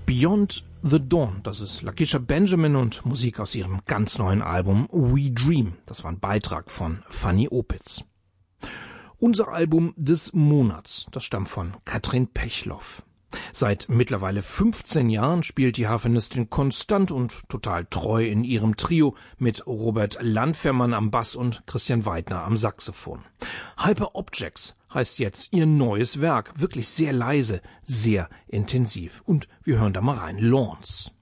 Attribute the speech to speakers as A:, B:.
A: Beyond the Dawn, das ist Lakeisha Benjamin und Musik aus ihrem ganz neuen Album We Dream. Das war ein Beitrag von Fanny Opitz. Unser Album des Monats, das stammt von Katrin Pechloff. Seit mittlerweile 15 Jahren spielt die Harfenistin konstant und total treu in ihrem Trio mit Robert Landfermann am Bass und Christian Weidner am Saxophon. Hyper Objects heißt jetzt ihr neues Werk, wirklich sehr leise, sehr intensiv. Und wir hören da mal rein, Lawns.